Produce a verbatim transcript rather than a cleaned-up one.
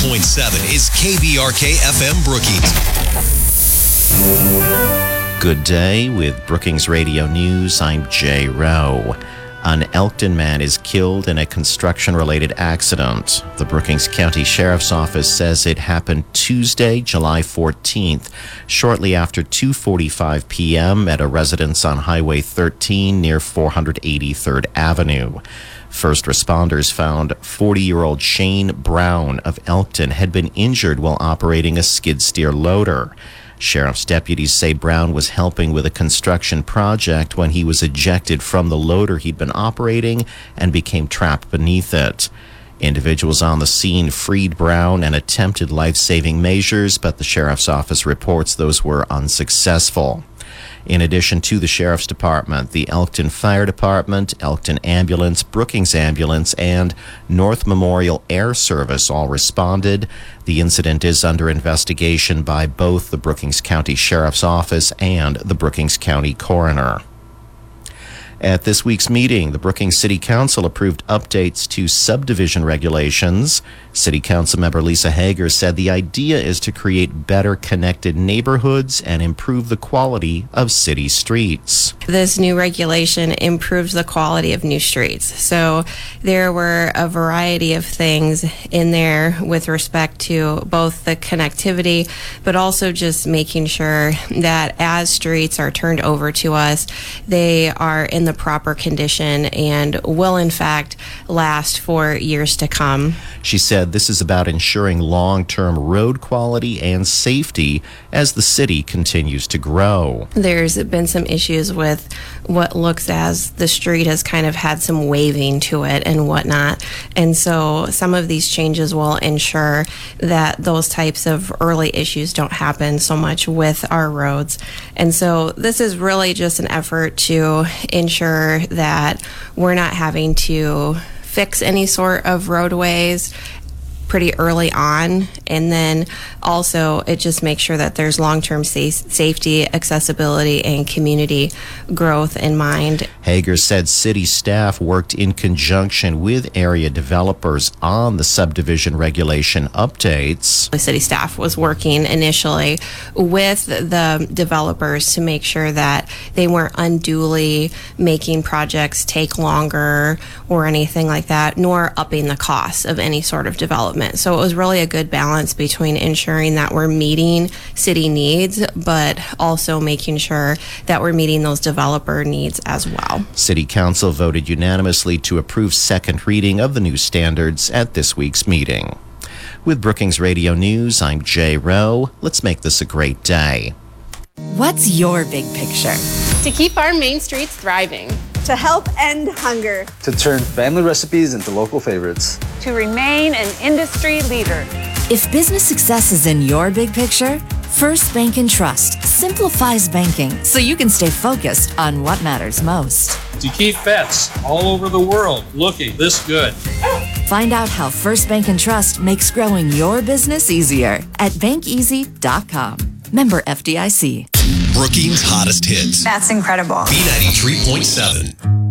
point seven is K B R K F M Brookings. Good day with Brookings Radio News. I'm Jay Rowe. An Elkton man is killed in a construction-related accident. The Brookings County Sheriff's Office says it happened Tuesday, July fourteenth, shortly after two forty-five p.m. at a residence on Highway thirteen near four eighty-third Avenue. First responders found forty-year-old Shane Brown of Elkton had been injured while operating a skid steer loader. Sheriff's deputies say Brown was helping with a construction project when he was ejected from the loader he'd been operating and became trapped beneath it. Individuals on the scene freed Brown and attempted life-saving measures, but the sheriff's office reports those were unsuccessful. In addition to the Sheriff's Department, the Elkton Fire Department, Elkton Ambulance, Brookings Ambulance, and North Memorial Air Service all responded. The incident is under investigation by both the Brookings County Sheriff's Office and the Brookings County Coroner. At this week's meeting, the Brookings City Council approved updates to subdivision regulations. City Council member Lisa Hager said the idea is to create better connected neighborhoods and improve the quality of city streets. This new regulation improves the quality of new streets. So there were a variety of things in there with respect to both the connectivity, but also just making sure that as streets are turned over to us, they are in the proper condition and will in fact last for years to come. She said this is about ensuring long-term road quality and safety as the city continues to grow. There's been some issues with what looks as the street has kind of had some waving to it and whatnot. And so some of these changes will ensure that those types of early issues don't happen so much with our roads. And so this is really just an effort to ensure that we're not having to fix any sort of roadways pretty early on, and then also it just makes sure that there's long-term sa- safety, accessibility, and community growth in mind. Hager said city staff worked in conjunction with area developers on the subdivision regulation updates. The city staff was working initially with the developers to make sure that they weren't unduly making projects take longer or anything like that, nor upping the cost of any sort of development. So it was really a good balance between ensuring that we're meeting city needs, but also making sure that we're meeting those developer needs as well. City Council voted unanimously to approve second reading of the new standards at this week's meeting. With Brookings Radio News, I'm Jay Rowe. Let's make this a great day. What's your big picture? To keep our main streets thriving. To help end hunger. To turn family recipes into local favorites. To remain an industry leader. If business success is in your big picture, First Bank and Trust simplifies banking so you can stay focused on what matters most. To keep pets all over the world looking this good. Find out how First Bank and Trust makes growing your business easier at bank easy dot com. Member F D I C. Brookings' hottest hits. That's incredible. B ninety-three point seven.